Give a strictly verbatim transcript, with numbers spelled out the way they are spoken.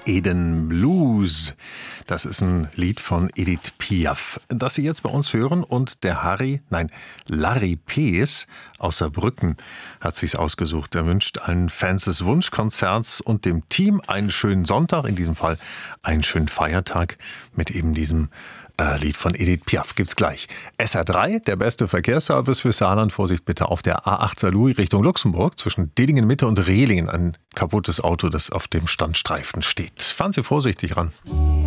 Eden Blues. Das ist ein Lied von Edith Piaf, das Sie jetzt bei uns hören. Und der Harry, nein, Larry Pees aus Saarbrücken hat sich's ausgesucht. Er wünscht allen Fans des Wunschkonzerts und dem Team einen schönen Sonntag, in diesem Fall einen schönen Feiertag mit eben diesem äh, Lied von Edith Piaf. Gibt's gleich. S R drei, der beste Verkehrsservice für Saarland. Vorsicht bitte auf der A acht Saarlouis Richtung Luxemburg zwischen Dillingen Mitte und Rehlingen. Ein kaputtes Auto, das auf dem Standstreifen steht. Fahren Sie vorsichtig ran.